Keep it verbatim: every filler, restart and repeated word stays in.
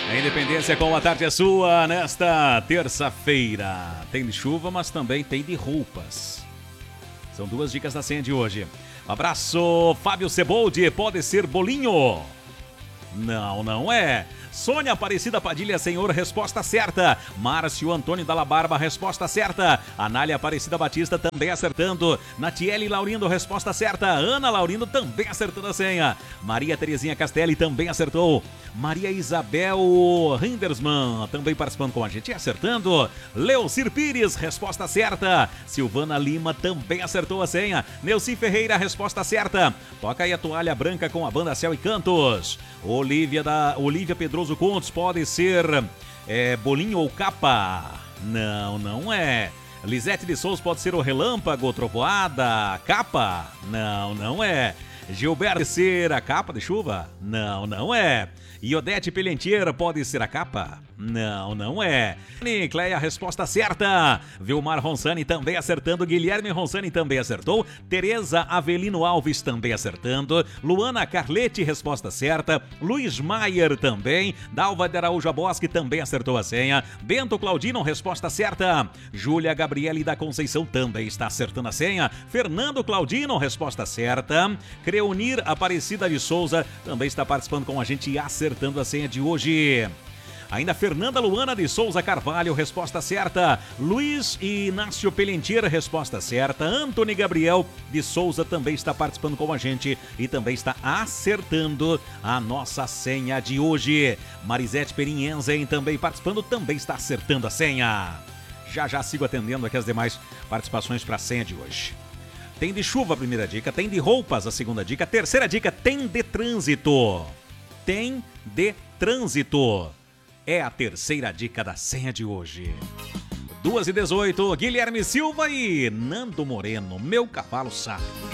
A Independência com a tarde é sua nesta terça-feira. Tem de chuva, mas também tem de roupas. São duas dicas da senha de hoje. Um abraço, Fábio Ceboldi. Pode ser bolinho? Não, não é. Sônia Aparecida Padilha, senhor, resposta certa. Márcio Antônio Dalla Barba, resposta certa. Anália Aparecida Batista também acertando. Natiele Laurindo, resposta certa. Ana Laurindo também acertando a senha. Maria Terezinha Castelli também acertou. Maria Isabel Hindersman também participando com a gente e acertando. Leocir Pires, resposta certa. Silvana Lima também acertou a senha. Neuci Ferreira, resposta certa. Toca aí a toalha branca com a banda Céu e Cantos. Olivia, da, Olivia Pedroso Contos, pode ser é, bolinho ou capa? Não, não é. Lisete de Souza, pode ser o relâmpago, trovoada, capa? Não, não é. Gilberto, ser a capa de chuva? Não, não é. Iodete Pelentier, pode ser a capa? Não, não é. Cleia, resposta certa. Vilmar Ronsani também acertando. Guilherme Ronsani também acertou. Tereza Avelino Alves também acertando. Luana Carlete, resposta certa. Luiz Maier também. Dalva de Araújo Bosque também acertou a senha. Bento Claudino, resposta certa. Júlia Gabriele da Conceição também está acertando a senha. Fernando Claudino, resposta certa. Creunir Aparecida de Souza também está participando com a gente e acertando a senha de hoje. Ainda Fernanda Luana de Souza Carvalho, resposta certa. Luiz Inácio Pelentier, resposta certa. Antony Gabriel de Souza também está participando com a gente e também está acertando a nossa senha de hoje. Marisete Perinhenzen também participando, também está acertando a senha. Já já sigo atendendo aqui as demais participações para a senha de hoje. Tem de chuva a primeira dica, tem de roupas a segunda dica, a terceira dica tem de trânsito. Tem de trânsito. É a terceira dica da senha de hoje. duas e dezoito, Guilherme Silva e Nando Moreno, meu cavalo sabe.